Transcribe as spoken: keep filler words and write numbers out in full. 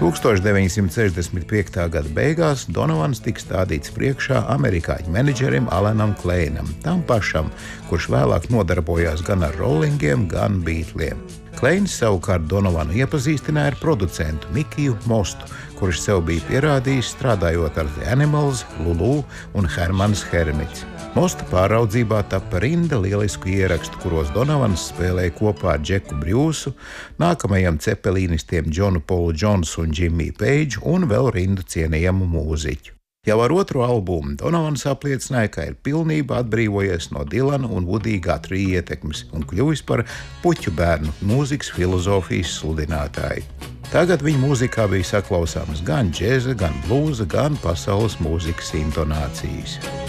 tūkstoš deviņsimt sešdesmit piektā gada beigās Donovans tika stādīts priekšā amerikāņu menedžerim Alanam Kleinam, tam pašam, kurš vēlāk nodarbojās gan ar rollingiem, gan Beatliem. Kleins savukārt Donovanu iepazīstināja ar producentu Mikiju Mostu, kurš sev bija pierādījis strādājot ar The Animals, Lulu un Hermans Hermits. Mosta pāraudzībā tapa rinda lielisku ierakstu, kuros Donovans spēlēja kopā ar Džeku Brjūsu, nākamajiem cepelīnistiem Džonu Polu Džonsu un Jimmiju Peidžu un vēl rindu cienījamu mūziķu. Jau ar otro albumu Donovans apliecināja, ka ir pilnībā atbrīvojies no Dilana un Woody Guthrie ietekmes un kļuvis par puķu bērnu mūzikas filozofijas sludinātāju. Tagad viņa mūzikā bija saklausāmas gan džēza, gan blūza, gan pasaules mūzikas intonācijas.